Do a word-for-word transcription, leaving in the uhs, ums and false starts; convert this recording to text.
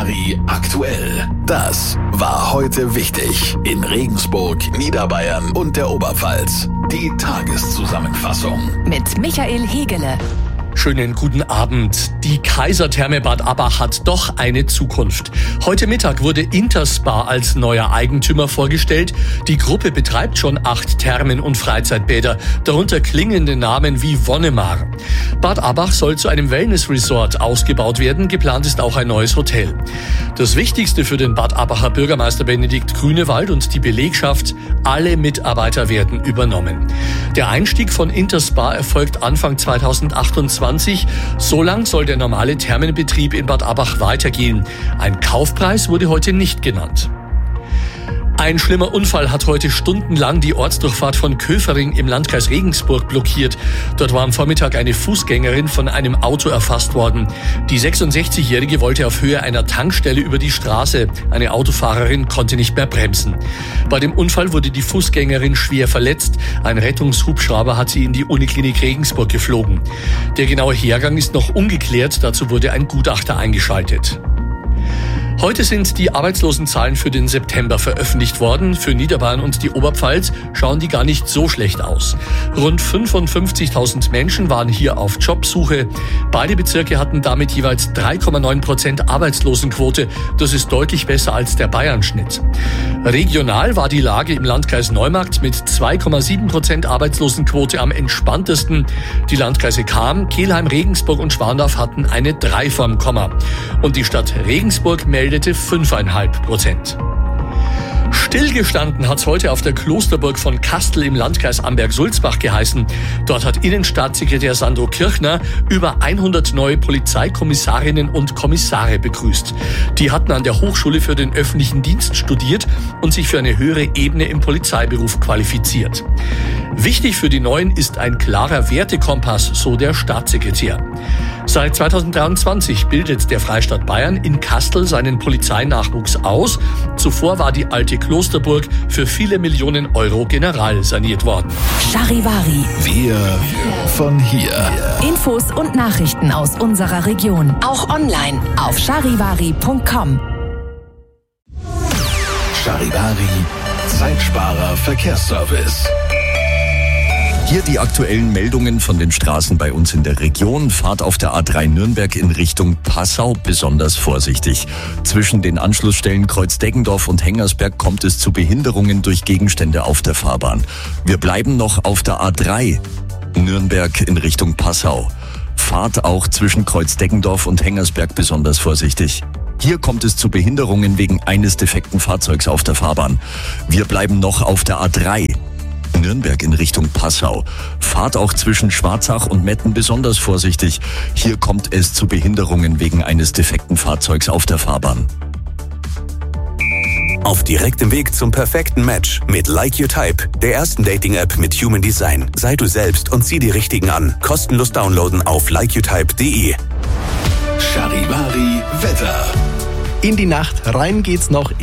Charivari aktuell. Das war heute wichtig in Regensburg, Niederbayern und der Oberpfalz. Die Tageszusammenfassung mit Michael Hegele. Schönen guten Abend. Die Kaisertherme Bad Abach hat doch eine Zukunft. Heute Mittag wurde Interspa als neuer Eigentümer vorgestellt. Die Gruppe betreibt schon acht Thermen und Freizeitbäder, darunter klingende Namen wie Wonnemar. Bad Abach soll zu einem Wellness-Resort ausgebaut werden. Geplant ist auch ein neues Hotel. Das Wichtigste für den Bad Abacher Bürgermeister Benedikt Grünewald und die Belegschaft: alle Mitarbeiter werden übernommen. Der Einstieg von Interspa erfolgt Anfang zweitausendachtundzwanzig. So lang soll der normale Thermenbetrieb in Bad Abach weitergehen. Ein Kaufpreis wurde heute nicht genannt. Ein schlimmer Unfall hat heute stundenlang die Ortsdurchfahrt von Köfering im Landkreis Regensburg blockiert. Dort war am Vormittag eine Fußgängerin von einem Auto erfasst worden. Die sechsundsechzigjährige wollte auf Höhe einer Tankstelle über die Straße. Eine Autofahrerin konnte nicht mehr bremsen. Bei dem Unfall wurde die Fußgängerin schwer verletzt. Ein Rettungshubschrauber hat sie in die Uniklinik Regensburg geflogen. Der genaue Hergang ist noch ungeklärt. Dazu wurde ein Gutachter eingeschaltet. Heute sind die Arbeitslosenzahlen für den September veröffentlicht worden. Für Niederbayern und die Oberpfalz schauen die gar nicht so schlecht aus. Rund fünfundfünfzigtausend Menschen waren hier auf Jobsuche. Beide Bezirke hatten damit jeweils drei Komma neun Prozent Arbeitslosenquote. Das ist deutlich besser als der Bayern-Schnitt. Regional war die Lage im Landkreis Neumarkt mit zwei Komma sieben Prozent Arbeitslosenquote am entspanntesten. Die Landkreise Cham, Kelheim, Regensburg und Schwandorf hatten eine drei vorm Komma. Und die Stadt Regensburg meldete fünf Komma fünf Prozent. Stillgestanden hat's heute auf der Klosterburg von Kastel im Landkreis Amberg-Sulzbach geheißen. Dort hat Innenstaatssekretär Sandro Kirchner über hundert neue Polizeikommissarinnen und Kommissare begrüßt. Die hatten an der Hochschule für den öffentlichen Dienst studiert und sich für eine höhere Ebene im Polizeiberuf qualifiziert. Wichtig für die Neuen ist ein klarer Wertekompass, so der Staatssekretär. Seit zweitausenddreiundzwanzig bildet der Freistaat Bayern in Kastel seinen Polizeinachwuchs aus. Zuvor war die alte Klosterburg für viele Millionen Euro generalsaniert worden. Charivari. Wir von hier. Infos und Nachrichten aus unserer Region. Auch online auf charivari punkt com. Charivari, Zeitsparer Verkehrsservice. Hier die aktuellen Meldungen von den Straßen bei uns in der Region. Fahrt auf der A drei Nürnberg in Richtung Passau besonders vorsichtig. Zwischen den Anschlussstellen Kreuz-Deggendorf und Hengersberg kommt es zu Behinderungen durch Gegenstände auf der Fahrbahn. Wir bleiben noch auf der A drei Nürnberg in Richtung Passau. Fahrt auch zwischen Kreuz-Deggendorf und Hengersberg besonders vorsichtig. Hier kommt es zu Behinderungen wegen eines defekten Fahrzeugs auf der Fahrbahn. Wir bleiben noch auf der A drei Nürnberg in Richtung Passau. Fahrt auch zwischen Schwarzach und Metten besonders vorsichtig. Hier kommt es zu Behinderungen wegen eines defekten Fahrzeugs auf der Fahrbahn. Auf direktem Weg zum perfekten Match mit Like Your Type, der ersten Dating-App mit Human Design. Sei du selbst und zieh die Richtigen an. Kostenlos downloaden auf like your type punkt de. Charivari Wetter. In die Nacht rein geht's noch